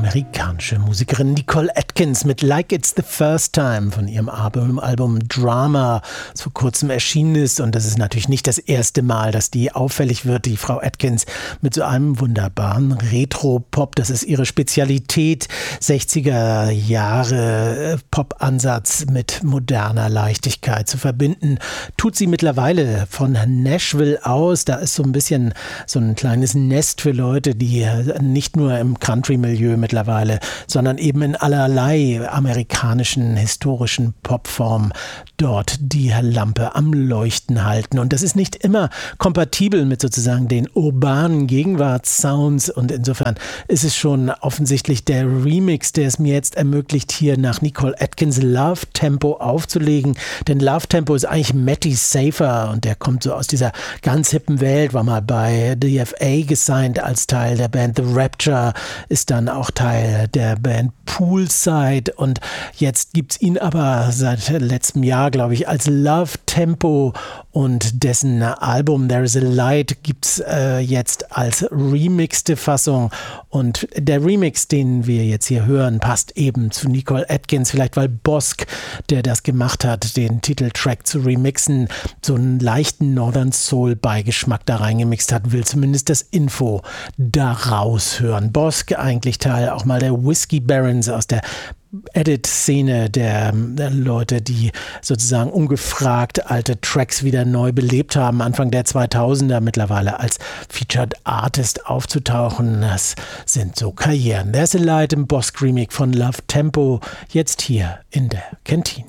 amerikanische Musikerin Nicole Atkins mit Like It's the First Time von ihrem Album Drama, das vor kurzem erschienen ist. Und das ist natürlich nicht das erste Mal, dass die auffällig wird, die Frau Atkins, mit so einem wunderbaren Retro-Pop. Das ist ihre Spezialität. 60er Jahre Pop-Ansatz mit moderner Leichtigkeit zu verbinden. Tut sie mittlerweile von Nashville aus. Da ist so ein bisschen so ein kleines Nest für Leute, die nicht nur im Country-Milieu mittlerweile, sondern eben in allerlei amerikanischen historischen Popformen dort die Lampe am Leuchten halten. Und das ist nicht immer kompatibel mit sozusagen den urbanen Gegenwartssounds. Und insofern ist es schon offensichtlich der Remix, der es mir jetzt ermöglicht, hier nach Nicole Atkins Love Tempo aufzulegen. Denn Love Tempo ist eigentlich Matty Safer und der kommt so aus dieser ganz hippen Welt, war mal bei DFA gesigned als Teil der Band The Rapture, ist dann auch Teil der Band Poolside und jetzt gibt's ihn aber seit letztem Jahr, glaube ich, als Love Tempo und dessen Album There Is a Light gibt's jetzt als remixte Fassung und der Remix, den wir jetzt hier hören, passt eben zu Nicole Atkins, vielleicht weil Bosk, der das gemacht hat, den Titeltrack zu remixen, so einen leichten Northern Soul Beigeschmack da reingemixt hat, will zumindest das Info da raushören. Bosk, eigentlich Teil auch mal der Whiskey Barons aus der Edit-Szene der Leute, die sozusagen ungefragt alte Tracks wieder neu belebt haben, Anfang der 2000er mittlerweile als Featured Artist aufzutauchen. Das sind so Karrieren. There's a Light im Bosk Remix von Love Tempo, jetzt hier in der Kantine.